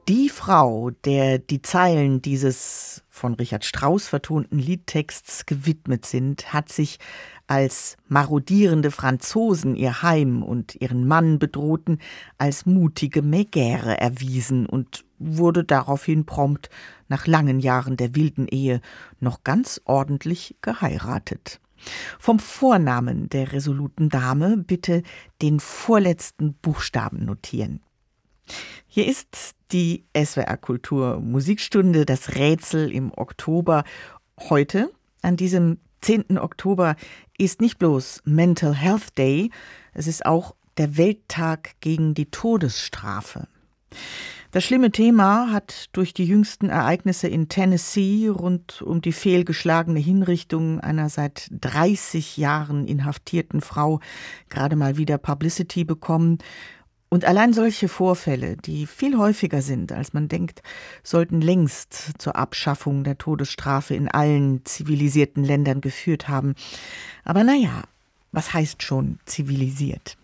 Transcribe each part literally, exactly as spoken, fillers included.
Die Frau, der die Zeilen dieses von Richard Strauss vertonten Liedtexts gewidmet sind, hat sich als marodierende Franzosen ihr Heim und ihren Mann bedrohten, als mutige Megäre erwiesen und wurde daraufhin prompt nach langen Jahren der wilden Ehe noch ganz ordentlich geheiratet. Vom Vornamen der resoluten Dame bitte den vorletzten Buchstaben notieren. Hier ist die S W R Kultur Musikstunde, das Rätsel im Oktober. Heute, an diesem zehnten Oktober, ist nicht bloß Mental Health Day, es ist auch der Welttag gegen die Todesstrafe. Das schlimme Thema hat durch die jüngsten Ereignisse in Tennessee rund um die fehlgeschlagene Hinrichtung einer seit dreißig Jahren inhaftierten Frau gerade mal wieder Publicity bekommen. Und allein solche Vorfälle, die viel häufiger sind, als man denkt, sollten längst zur Abschaffung der Todesstrafe in allen zivilisierten Ländern geführt haben. Aber naja, was heißt schon zivilisiert?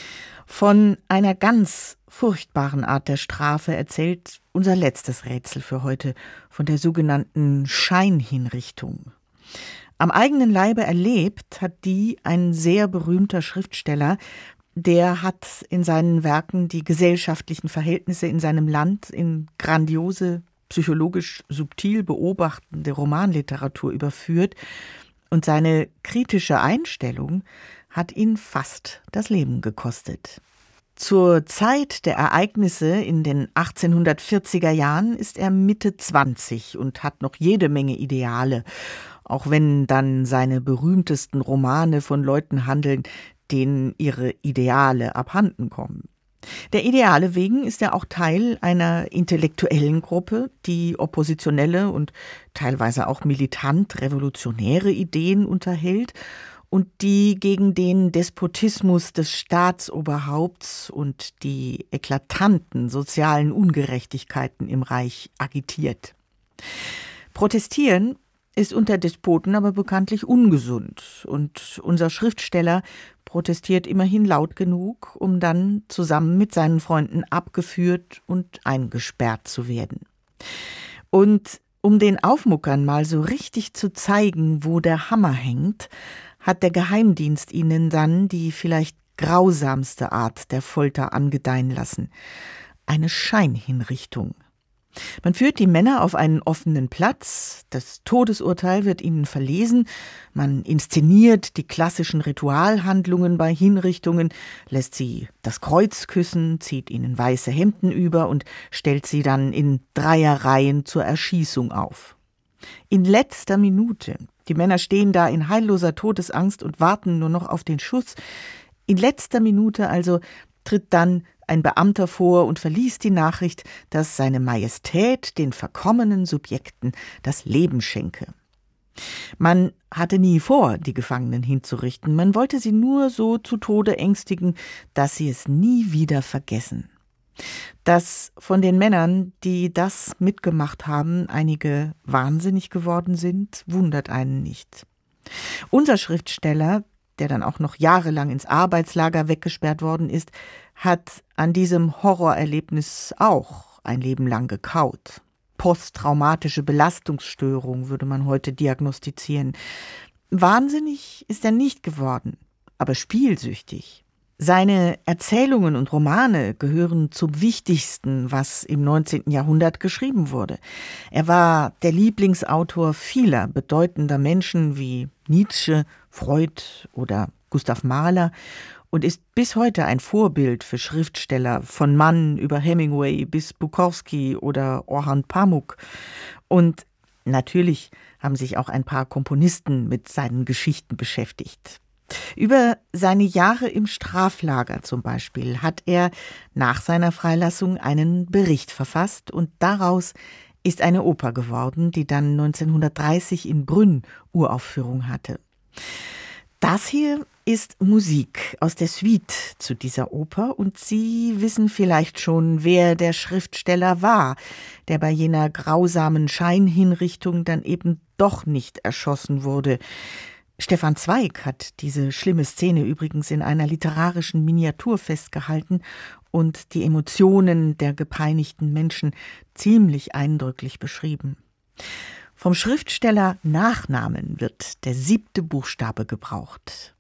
Von einer ganz furchtbaren Art der Strafe erzählt unser letztes Rätsel für heute, von der sogenannten Scheinhinrichtung. Am eigenen Leibe erlebt hat die ein sehr berühmter Schriftsteller. Der hat in seinen Werken die gesellschaftlichen Verhältnisse in seinem Land in grandiose, psychologisch subtil beobachtende Romanliteratur überführt. Und seine kritische Einstellung hat ihn fast das Leben gekostet. Zur Zeit der Ereignisse in den achtzehnhundertvierziger Jahren ist er Mitte zwanzig und hat noch jede Menge Ideale, auch wenn dann seine berühmtesten Romane von Leuten handeln, denen ihre Ideale abhanden kommen. Der Ideale wegen ist er auch Teil einer intellektuellen Gruppe, die oppositionelle und teilweise auch militant revolutionäre Ideen unterhält und die gegen den Despotismus des Staatsoberhaupts und die eklatanten sozialen Ungerechtigkeiten im Reich agitiert. Protestieren ist unter Despoten aber bekanntlich ungesund und unser Schriftsteller protestiert immerhin laut genug, um dann zusammen mit seinen Freunden abgeführt und eingesperrt zu werden. Und um den Aufmuckern mal so richtig zu zeigen, wo der Hammer hängt, hat der Geheimdienst ihnen dann die vielleicht grausamste Art der Folter angedeihen lassen: eine Scheinhinrichtung. Man führt die Männer auf einen offenen Platz, das Todesurteil wird ihnen verlesen, man inszeniert die klassischen Ritualhandlungen bei Hinrichtungen, lässt sie das Kreuz küssen, zieht ihnen weiße Hemden über und stellt sie dann in Dreierreihen zur Erschießung auf. In letzter Minute, die Männer stehen da in heilloser Todesangst und warten nur noch auf den Schuss, in letzter Minute also tritt dann ein Beamter vor und verliest die Nachricht, dass seine Majestät den verkommenen Subjekten das Leben schenke. Man hatte nie vor, die Gefangenen hinzurichten, man wollte sie nur so zu Tode ängstigen, dass sie es nie wieder vergessen. Dass von den Männern, die das mitgemacht haben, einige wahnsinnig geworden sind, wundert einen nicht. Unser Schriftsteller, der dann auch noch jahrelang ins Arbeitslager weggesperrt worden ist, hat an diesem Horrorerlebnis auch ein Leben lang gekaut. Posttraumatische Belastungsstörung würde man heute diagnostizieren. Wahnsinnig ist er nicht geworden, aber spielsüchtig. Seine Erzählungen und Romane gehören zum Wichtigsten, was im neunzehnten Jahrhundert geschrieben wurde. Er war der Lieblingsautor vieler bedeutender Menschen wie Nietzsche, Freud oder Gustav Mahler und ist bis heute ein Vorbild für Schriftsteller, von Mann über Hemingway bis Bukowski oder Orhan Pamuk. Und natürlich haben sich auch ein paar Komponisten mit seinen Geschichten beschäftigt. Über seine Jahre im Straflager zum Beispiel hat er nach seiner Freilassung einen Bericht verfasst und daraus ist eine Oper geworden, die dann neunzehnhundertdreißig in Brünn Uraufführung hatte. Das hier ist Musik aus der Suite zu dieser Oper und Sie wissen vielleicht schon, wer der Schriftsteller war, der bei jener grausamen Scheinhinrichtung dann eben doch nicht erschossen wurde. Stefan Zweig hat diese schlimme Szene übrigens in einer literarischen Miniatur festgehalten und die Emotionen der gepeinigten Menschen ziemlich eindrücklich beschrieben. Vom Schriftsteller Nachnamen wird der siebte Buchstabe gebraucht.